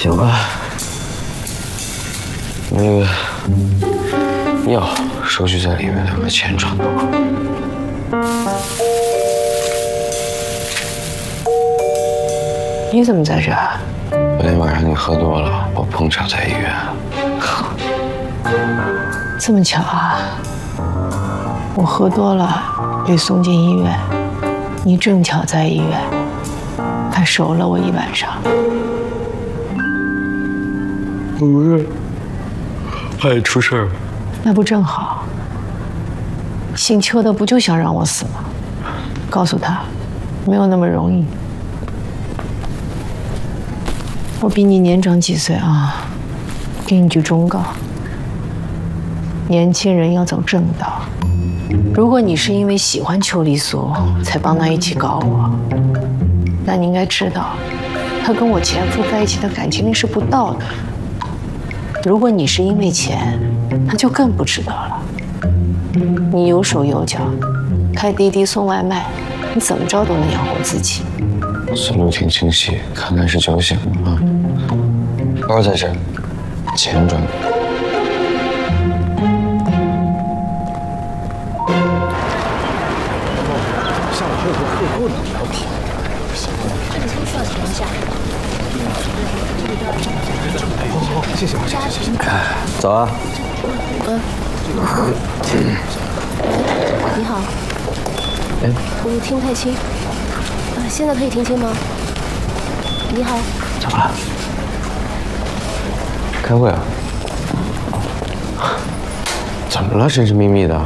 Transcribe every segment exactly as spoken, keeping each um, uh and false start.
行吧。那个药收据在里面，把钱转给我。 你怎么在这儿？ 昨天晚上你喝多了，我碰巧在医院。 这么巧啊！我喝多了，被送进医院，你正巧在医院，还守了我一晚上。 不是，怕你出事儿。 那不正好？姓邱的不就想让我死吗？告诉他，没有那么容易。我比你年长几岁啊，给你句忠告：年轻人要走正道。如果你是因为喜欢邱丽素才帮他一起搞我，那你应该知道，他跟我前夫在一起的感情那是不道德。如果你是因为钱，那就更不值得了。你有手有脚，开滴滴送外卖，你怎么着都能养活自己。 思路挺清晰，看来是酒醒了啊。包在这儿，钱转给我。 下午还有个课后呢，我要跑。 这个先需要填一下。 好好好，谢谢啊，谢谢。 走啊。 嗯。你好。 哎， 我听不太清。啊，现在可以听清吗？你好。 怎么了？开会啊？怎么了？神神秘秘的。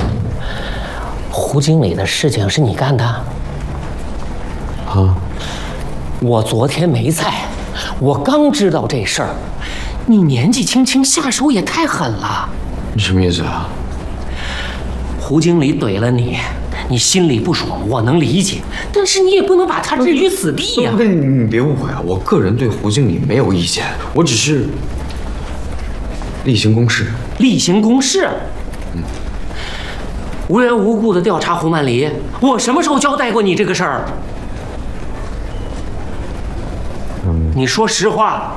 胡经理的事情是你干的？ 啊？ 我昨天没在，我刚知道这事儿。你年纪轻轻下手也太狠了。 你什么意思啊？ 胡经理怼了你，你心里不爽，我能理解。但是你也不能把他置于死地呀。 不是，你别误会啊，我个人对胡经理没有意见，我只是例行公事。 例行公事。嗯。无缘无故的调查胡曼黎，我什么时候交代过你这个事儿？嗯，你说实话。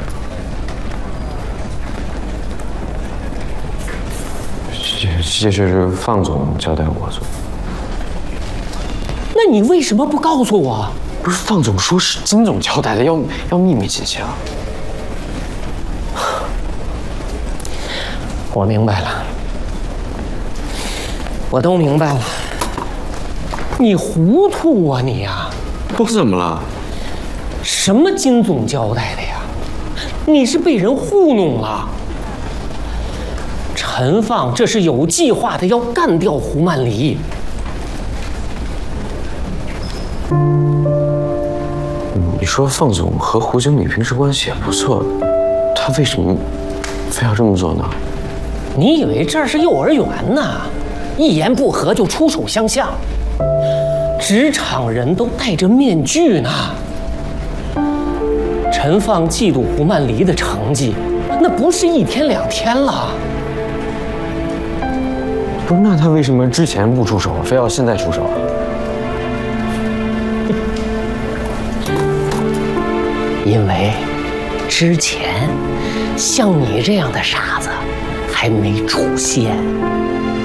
这这事是放总交代我做。 那你为什么不告诉我？ 不是放总说是金总交代的，要要秘密进行。 我明白了。我都明白了，你糊涂啊你呀！ 我怎么了？ 什么金总交代的呀？你是被人糊弄了。陈放这是有计划的要干掉胡曼黎。 你说放总和胡经理平时关系也不错，他为什么非要这么做呢？ 你以为这儿是幼儿园呢？一言不合就出手相向，职场人都戴着面具呢。陈放嫉妒胡曼黎的成绩，那不是一天两天了。 不是，那他为什么之前不出手，非要现在出手啊？ 因为之前像你这样的傻子还没出现。